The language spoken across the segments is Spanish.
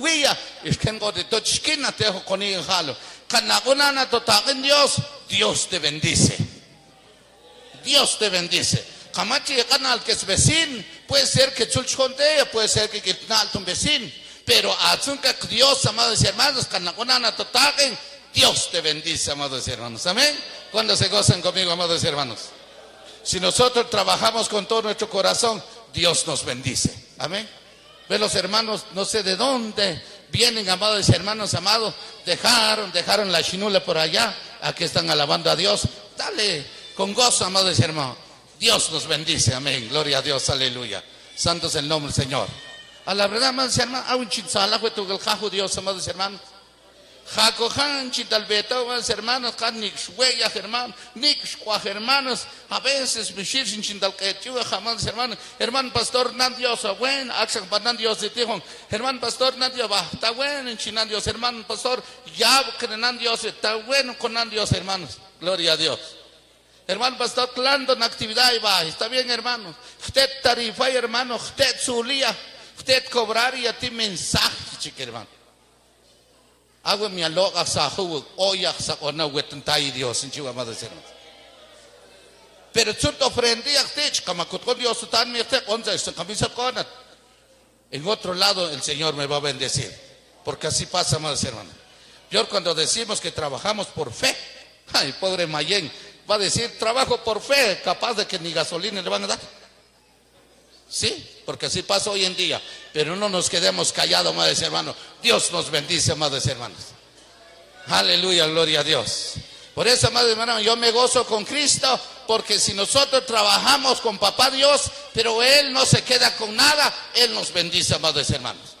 tuya es que en esquina te dejo con el jalo canagona total Dios. Dios te bendice. Dios te bendice. Camachi canal que es vecino, puede ser que chulchonte, puede ser que un vecino, pero azunca Dios, amados hermanos, canagona total, Dios te bendice, amados hermanos. Amén. Cuando se gozan conmigo, amados hermanos. Si nosotros trabajamos con todo nuestro corazón, Dios nos bendice. Amén. Ve los hermanos, no sé de dónde vienen, amados hermanos, amados, dejaron la chinula por allá, aquí están alabando a Dios. Dale con gozo, amados hermanos. Dios nos bendice, amén, gloria a Dios, aleluya. Santo es el nombre del Señor. A la verdad, amados hermanos, a un chinzala fue tu Dios, amados hermanos. Jacojan chitalbeta, hermanos, Nixhuella, hermanos, Nixhuaj, hermanos, a veces Mishir sin chintalquetua, jamás, hermanos, hermano pastor Nandios, buen, Axan Panandios de Tijón, hermano pastor Nandios, está bueno en Chinandios, hermano pastor, ya que Nandios, está bueno con Nandios, hermanos, gloria a Dios. Hermano pastor, clando en actividad y va, está bien, hermanos, usted tarifa, hermano, usted zulía, usted cobrar y a ti mensaje, chique, hermano. Agua mi aloga sahu oya sakona wetuntai Dios en Chihuahua de hermanos. Pero tú te ofrendí a ti, como con Dios tan mi te onza esta camisa conat. En otro lado el Señor me va a bendecir, porque así pasa, amados hermanos. Yo cuando decimos que trabajamos por fe, ay, pobre Mayen, va a decir trabajo por fe, capaz de que ni gasolina le van a dar. Sí, porque así pasa hoy en día. Pero no nos quedemos callados, amados hermanos. Dios nos bendice, amados hermanos. Aleluya, gloria a Dios. Por eso, amados hermanos, yo me gozo con Cristo, porque si nosotros trabajamos con Papá Dios, pero Él no se queda con nada, Él nos bendice, amados hermanos.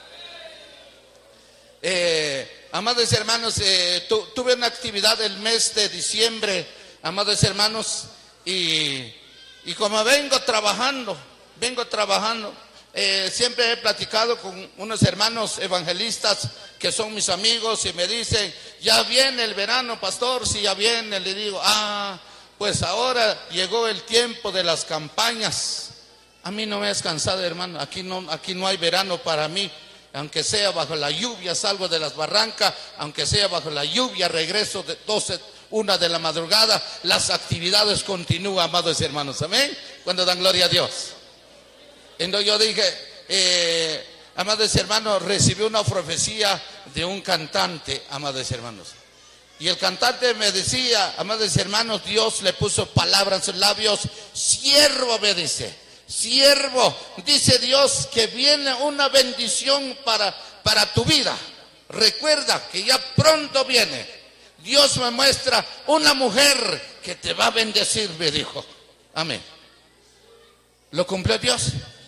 Amados hermanos, tuve una actividad el mes de diciembre, amados hermanos, y como vengo trabajando, siempre he platicado con unos hermanos evangelistas que son mis amigos y me dicen, ya viene el verano, pastor. Si ya viene, le digo, pues ahora llegó el tiempo de las campañas. A mí no me has cansado, hermano, aquí no hay verano para mí. Aunque sea bajo la lluvia salgo de las barrancas, aunque sea bajo la lluvia regreso de 1 de la madrugada, las actividades continúan, amados hermanos, amén, cuando dan gloria a Dios. Entonces yo dije, amados hermanos, recibí una profecía de un cantante, amados hermanos. Y el cantante me decía, amados hermanos, Dios le puso palabras en sus labios, siervo, me dice, siervo, dice Dios que viene una bendición para tu vida. Recuerda que ya pronto viene. Dios me muestra una mujer que te va a bendecir, me dijo. Amén. ¿Lo cumplió Dios?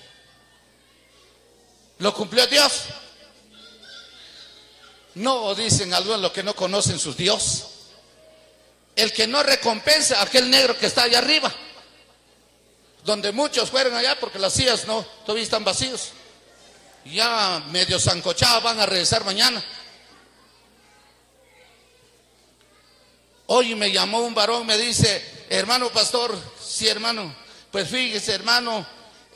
¿Lo cumplió Dios? No, dicen algunos los que no conocen su Dios. El que no recompensa a aquel negro que está allá arriba, donde muchos fueron allá porque las sillas no, todavía están vacíos. Ya medio zancochados, van a regresar mañana. Hoy me llamó un varón, me dice, hermano pastor, sí hermano, pues fíjese hermano,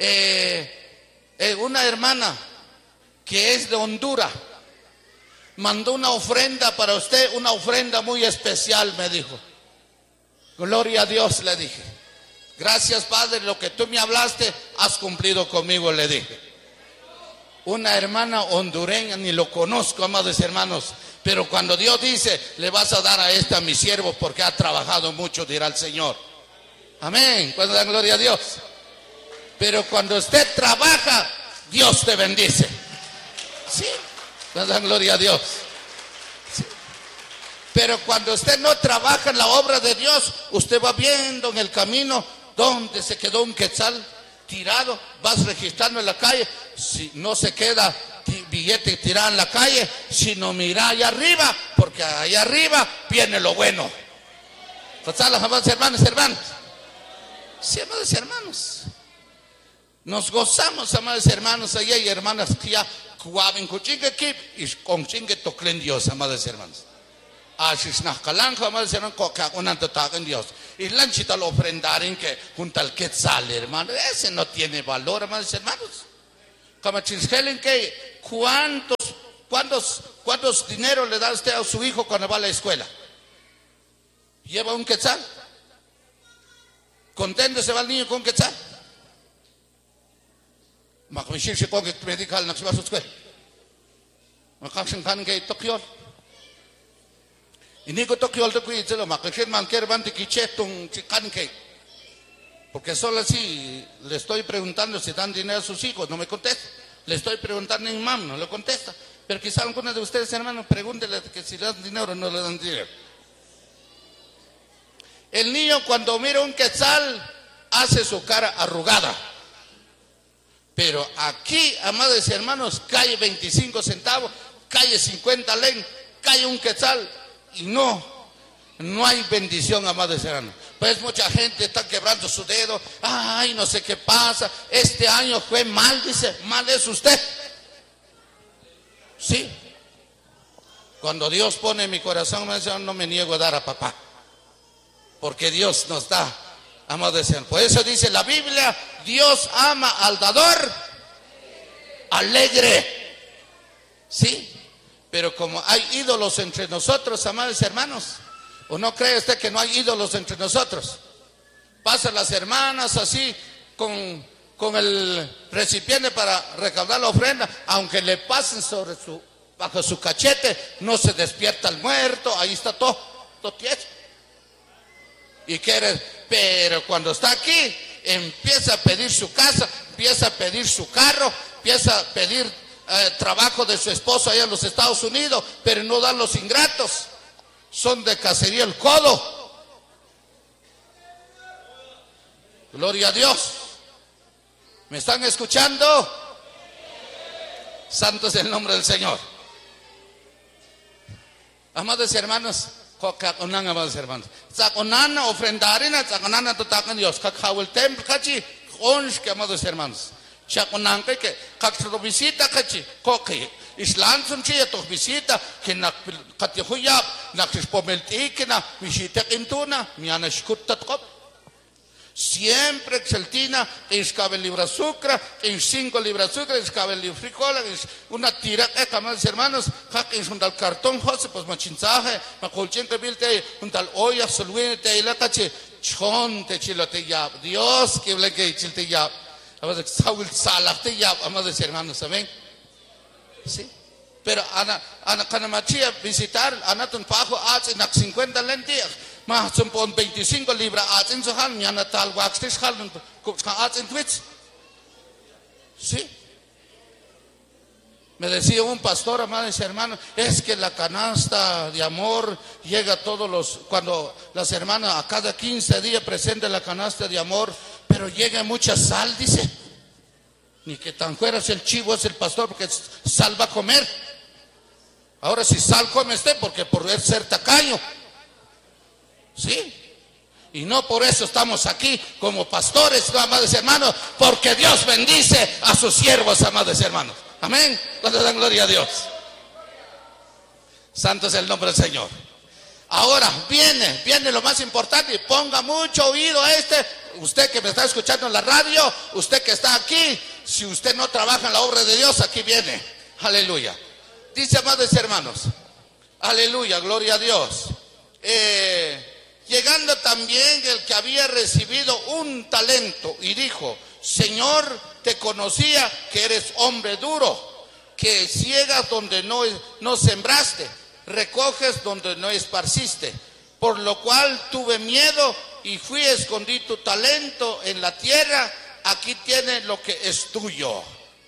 una hermana que es de Honduras mandó una ofrenda para usted, una ofrenda muy especial, me dijo. Gloria a Dios, le dije. Gracias, Padre, lo que tú me hablaste, has cumplido conmigo, le dije. Una hermana hondureña, ni lo conozco, amados hermanos, pero cuando Dios dice, le vas a dar a mi siervo porque ha trabajado mucho, dirá el Señor. Amén, cuando dan gloria a Dios. Pero cuando usted trabaja, Dios te bendice. Sí, cuando dan gloria a Dios. Sí. Pero cuando usted no trabaja en la obra de Dios, usted va viendo en el camino donde se quedó un quetzal tirado, vas registrando en la calle, si no se queda billete tirado en la calle, sino mira allá arriba, porque allá arriba viene lo bueno. Amados hermanos, sí, amados hermanos, nos gozamos, amados hermanos, allá y hermanas que ya cuaben cuchingue kip y con chingue toclen Dios, amados hermanos. Así es nacalanjo, amados hermanos, coca un en Dios. Y lanchita lo ofrendaren que junto al quetzal, hermano, ese no tiene valor, amados hermanos. Como chinskelen que ¿Cuántos dinero le da usted a su hijo cuando va a la escuela? ¿Lleva un quetzal? ¿Contento se va el niño con un quetzal? Makmishir con que medical no se va a su escuela. Makashin kan que tokiol. Y ni que tokiol te cuide, makashir manquer bante quichetung chican que. Porque solo así le estoy preguntando si dan dinero a sus hijos, no me contesta. Le estoy preguntando en mam, no le contesta. Pero quizá algunos de ustedes, hermanos, pregúntenle que si le dan dinero o no le dan dinero. El niño cuando mira un quetzal hace su cara arrugada. Pero aquí, amados hermanos, cae 25 centavos, cae 50 len, cae un quetzal y no hay bendición, amados hermanos. Pues mucha gente está quebrando su dedo. Ay, no sé qué pasa. Este año fue mal, dice. Mal es usted. Sí. Cuando Dios pone en mi corazón, no me niego a dar a papá. Porque Dios nos da, amados hermanos. Por eso dice la Biblia, Dios ama al dador alegre. Sí. Pero como hay ídolos entre nosotros, amados hermanos, ¿o no cree usted que no hay ídolos entre nosotros? Pasan las hermanas así con el recipiente para recaudar la ofrenda, aunque le pasen bajo su cachete, no se despierta el muerto, ahí está todo tieso. Y pero cuando está aquí, empieza a pedir su casa, empieza a pedir su carro, empieza a pedir trabajo de su esposo allá en los Estados Unidos, pero no dan los ingratos. Son de cacería el codo. Gloria a Dios. ¿Me están escuchando? Santo es el nombre del Señor. Amados hermanos, amados hermanos, ofrendarina, Dios, el templo, amados hermanos. Que visita Islam visita que na katihuyab na kispomelti que na visita intuna miana shkutat. Siempre exaltina que escabe libra azúcar, que 5 libras azúcar, escabe libra frijoles, una tira que amados hermanos, que es un tal cartón José pues machinzaje, macolchen que vilte un tal olla solwine te la cache chonte chilote ya. Dios que le que chilte ya. Amados saul salate ya, amados hermanos, amén. Sí. Pero cuando machía visitar, anatun pajo hace 50 lentillas, más son 25 libras hace en su hal, mi anatal waxtis hal, hace en twitch. Sí. Me decía un pastor, amados hermanos, es que la canasta de amor llega a cuando las hermanas a cada 15 días presentan la canasta de amor, pero llega mucha sal, dice. Ni que tan fuera es el chivo, es el pastor, porque sal va a comer. Ahora si sal come usted, porque por ser tacaño. Sí. Y no por eso estamos aquí como pastores, amados hermanos, porque Dios bendice a sus siervos, amados hermanos. Amén. Cuando dan gloria a Dios. Santo es el nombre del Señor. Ahora viene lo más importante, y ponga mucho oído a usted que me está escuchando en la radio, usted que está aquí, si usted no trabaja en la obra de Dios, aquí viene. Aleluya. Dice, amados hermanos, aleluya, gloria a Dios. Llegando también el que había recibido un talento y dijo, Señor, te conocía que eres hombre duro, que ciegas donde no sembraste, recoges donde no esparciste, por lo cual tuve miedo y fui a escondí tu talento en la tierra, aquí tienes lo que es tuyo.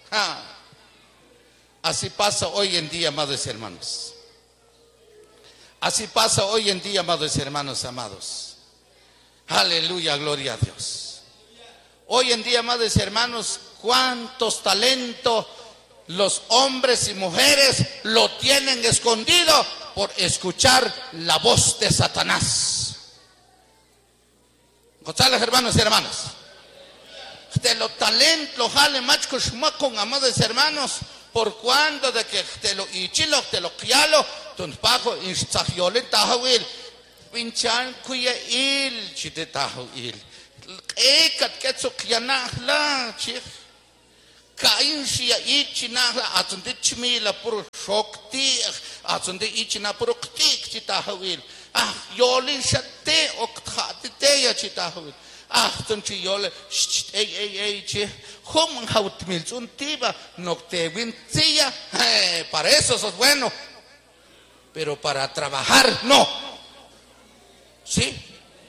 Así pasa hoy en día, amados hermanos. Así pasa hoy en día, amados hermanos amados. Aleluya, gloria a Dios. Hoy en día, amados hermanos, cuántos talentos los hombres y mujeres lo tienen escondido por escuchar la voz de Satanás. González, hermanos y hermanas. De los talentos, jale machos con amados hermanos, por cuando de que te lo ichilo, te lo quialo, ton pajo, instagiole tahawil, pinchan kuya il, chite tahawil. Ekat ketso kianah la, chif. kain shia ichina atunde chimila puro shokti atunde ichina puro ktik chitahawil yoli shate okthati teya chitahawil tunchi yole ey chi hum hautmil untiba noktewin tia para eso sos bueno, pero para trabajar no. ¿Sí?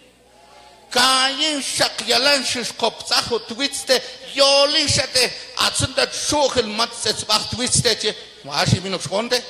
Kain shakyalan shkoptaho twiste yoli shate atsunda shogel matsets bach twiste che washi minok skonde.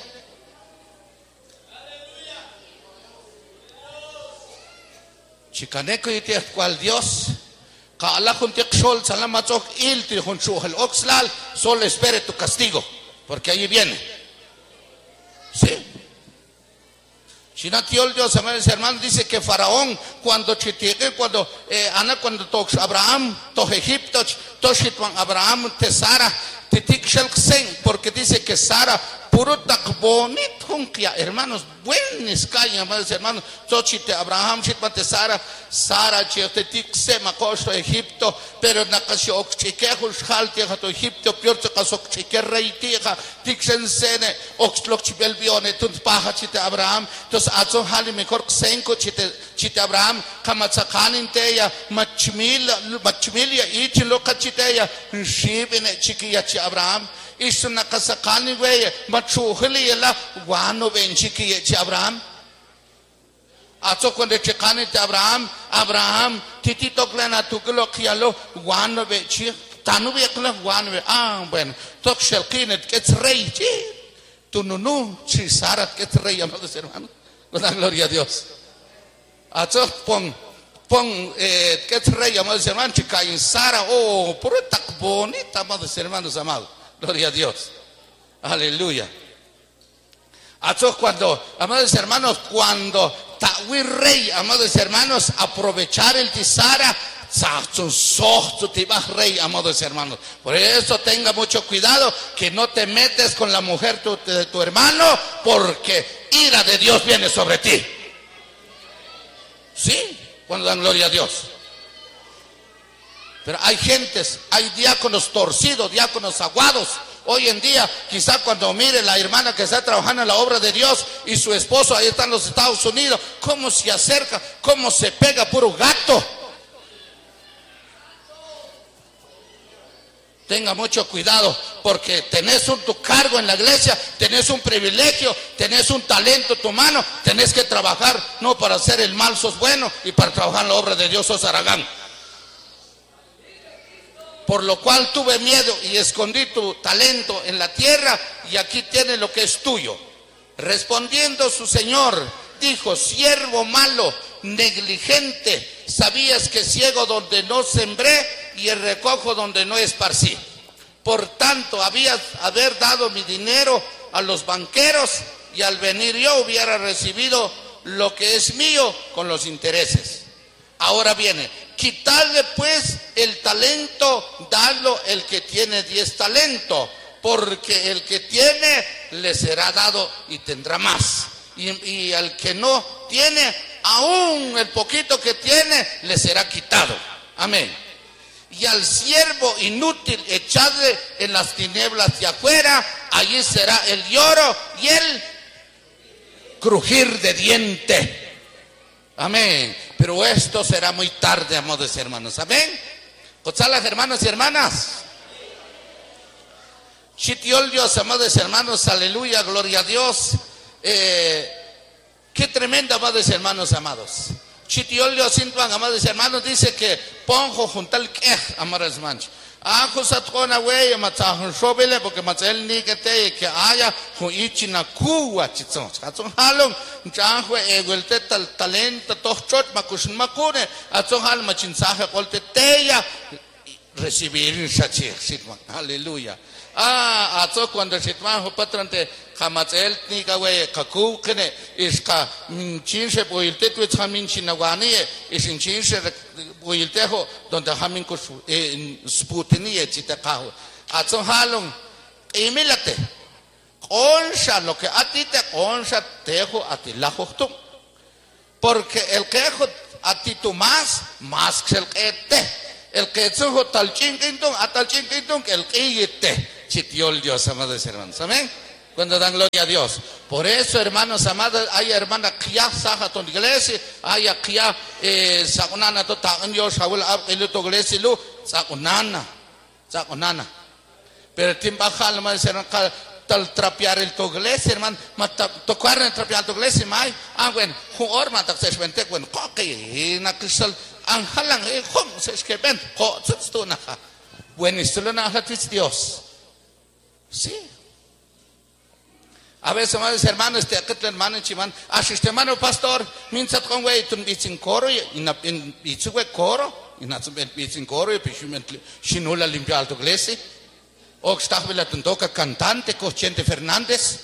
Chicaneco y te cual Dios Kaala junte xol salamatok ilti junchuhel oxlal solo espere tu castigo porque ahí viene. ¿Sí? Chinatiol Dios, amados hermanos, dice que Faraón cuando chitigue, cuando tox Abraham, tox Egipto, toxitwan Abraham te Sara, titik shelksen, porque dice que Sara puro tak bonit junkia, hermanos, buenos caen, amados hermanos, tochite Abraham, chitwan te Sara, titik se macosto Egipto, pero nakasio okchikehul shaltia to Egipto, piorto kasokchike reitija, tiksen sene, oxlok chibelbione, tunt paja chite Abraham, tos atson hali mejor senko chite Abraham, kamatsakanin teya, machmilia ichi loka chiteya, shibine chikiya chi Abraham, isu nakasakani weye, machuhili yela, wano ven chikiya chi Abraham. Atso cuando chekani te Abraham, titito klena tuklo kialo, wano ve chi, tanu ve kla wano ve, bueno, tok shelkinet gets rey, tununu, chi Sara gets rey, amados hermanos, con la gloria a Dios. Atso pon gets rey, amados hermanos, chica en Sara, puro tak bonita, amados hermanos amados, gloria a Dios, aleluya. Atso cuando, amados hermanos, cuando Tawi rey, amados hermanos, aprovechar el tisara, rey, amados hermanos. Por eso tenga mucho cuidado que no te metes con la mujer de tu hermano, porque ira de Dios viene sobre ti. ¿Sí? Cuando dan gloria a Dios. Pero hay gentes, hay diáconos torcidos, diáconos aguados. Hoy en día, quizá cuando mire la hermana que está trabajando en la obra de Dios y su esposo ahí está en los Estados Unidos, cómo se acerca, cómo se pega puro gato. Tenga mucho cuidado porque tenés tu cargo en la iglesia, tenés un privilegio, tenés un talento en tu mano, tenés que trabajar, no para hacer el mal sos bueno y para trabajar en la obra de Dios sos aragán. Por lo cual tuve miedo y escondí tu talento en la tierra y aquí tienes lo que es tuyo. Respondiendo su señor, dijo, siervo malo, negligente, sabías que ciego donde no sembré y el recojo donde no esparcí. Por tanto, haber dado mi dinero a los banqueros y al venir yo hubiera recibido lo que es mío con los intereses. Ahora viene, quitarle pues el talento, darlo el que tiene 10 talentos, porque el que tiene le será dado y tendrá más. Y al que no tiene, aún el poquito que tiene, le será quitado. Amén. Y al siervo inútil echadle en las tinieblas de afuera, allí será el lloro y el crujir de diente. Amén. Pero esto será muy tarde, amados hermanos. Amén. ¿Cochalas, hermanos y hermanas? Chitiol Dios, amados hermanos, aleluya, gloria a Dios. Qué tremenda, amados hermanos amados. Chitiol Dios, amados hermanos, dice que ponjo juntal que, amados hermanos. Satkona wey matahun shobele porque matel ni que haya con ichina kuwa chitzon. Atson halong janhwe eguelte talento tochot makushin makune atson hal machinsaje qolte teya recibir shachir sitman. Aleluya. Atso cuando sitman ho patrante kamatel ni ka wey kaku kene iska chinse boilte tu chamin chinawani isin chinse boiltejo donde hamin ko sputini chitakaho atson halong imilate onsha lo que a ti te onsha tejo a ti la justo porque el quejo a ti tú más que el que te El que sujo tal chinquintón, a tal chinquintón, que el que chitiol Dios, amados hermanos. Amén. Cuando dan gloria a Dios. Por eso, hermanos amados, hay hermana que ya saja tu iglesia, hay que ya saconana tu tagan Dios, Saúl, el tu iglesia, lu, saconana. Pero timbajal, amados hermanos, tal trapear el tu iglesia, hermano, tocar en trapear tu iglesia, mai, bueno, jugar, matak se esvente, bueno, coque, na cristal, anjalang, se esquepen, tu naja. Bueno, esto lo naja Dios. Sí. A veces, amados hermanos, aquel hermano en Chimán, asiste hermano pastor, mientras con güey, tú dices coro, y na dices güey coro, y na dices coro, y pues chinula limpiar tu iglesia. O que está vela tu toca cantante, Chente Fernández.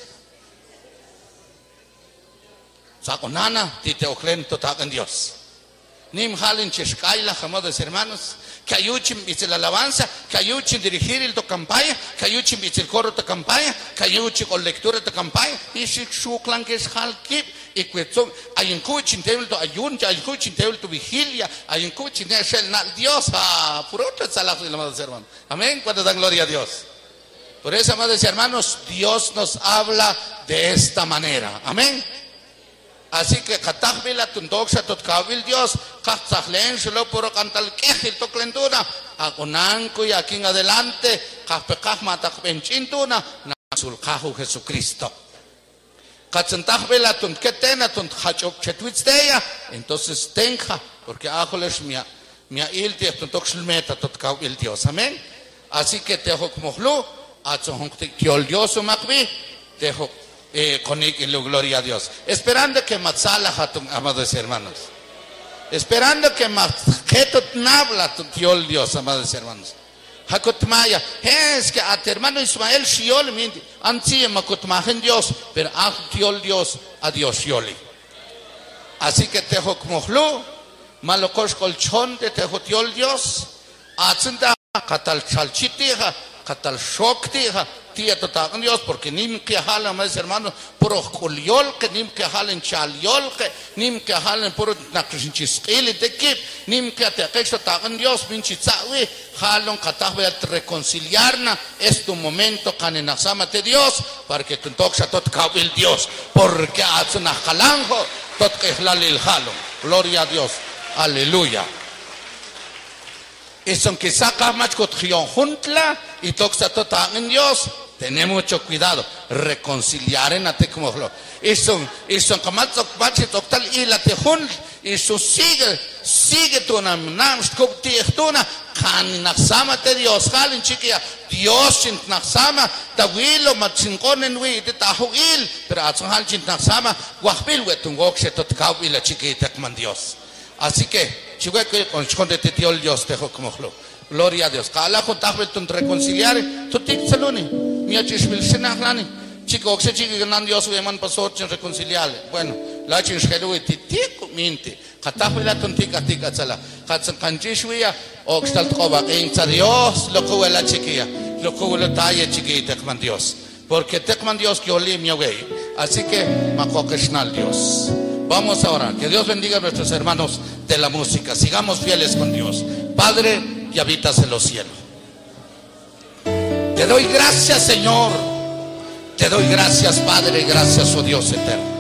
Saco nana, tite oclen totagan Dios. Nim halen chescaila, amados hermanos, que ayuchen dice la alabanza, que ayuchen dirigir el to campaña, que ayuchen dice el coro de campaña, que ayuchen con lectura de campaña, y si su clan que es halkip, y que hay un cuchin table to ayun, hay un cuchin table to vigilia, hay un cuchin el Dios, por otro salazo de amados hermanos. Amén, cuando dan gloria a Dios. Por eso, amados hermanos, Dios nos habla de esta manera. Amén. Así que katahvila tundoxa totkawil Dios, katzahlen solo por cantal quejil toklenduna, agonanco y aquí en adelante, kahpekah matakbenchintuna, nasulkahu Jesucristo. Katzantahvila tunketena tunkhachok chetwitzteya, entonces tenja, porque ajoles mia ilti tuntoxlmeta totkawil Dios. Amén. Así que tejo mohlu, atzohontik Dios makbi, tejo con la gloria a Dios, esperando que matzala amados hermanos, esperando que matjetot nabla tiol Dios, amados hermanos. Hakotmaya es que a tu hermano Ismael shiol minti anti makotmajen Dios, pero a tiol Dios a Dios shioli. Así que te hokmohlu malokos colchón de te tiol Dios, atzenda katal chalchitija, katal shoktija. Tía totagan Dios, porque nim que jalan, amados hermanos, puro culiol, que nim que jalen chaliol, que nim que jalen puro nakrishinchiskili de kip, nim que te aquecho totagan Dios, pinchitzawi, jalon katahve reconciliarna, es tu momento, canenasama de Dios, para que tu toxa totkawil Dios, porque hace una jalanjo, totkehlalil jalon, gloria a Dios, aleluya. Y son que saca más cotrión juntla y toxa totagan Dios. Tenemos mucho cuidado, reconciliar en ate como lo. Y son como bache total y la tejun y su sigue tu nam skopti echtuna kan naxama te Dios halin chiquia Dios sin naxama tawilo matsinkonen wi te tahuil pero atson hal sin naxama guahbil wetun goxe totkau y la chiquita man Dios. Así que chique con de tiol Dios tejo como lo. Gloria a Dios. Kala ko tahbel tun reconciliar tu tik saluni. Mia chishmil sinahlani. Chico oxe chico ganan Dios eman pasor chin reconciliar. Bueno, la chin shelu titik minti. Katahbel tun tika sala. Katsan kanjishwiya oxtal toba en Dios lo que la chiquilla. Lo que la talla chiquita man Dios. Porque tekman Dios que oli mi güey. Así que makokeshnal Dios. Vamos a orar. Que Dios bendiga a nuestros hermanos de la música. Sigamos fieles con Dios. Padre, y habitas en los cielos. Te doy gracias, Señor. Te doy gracias, Padre. Gracias, oh Dios eterno.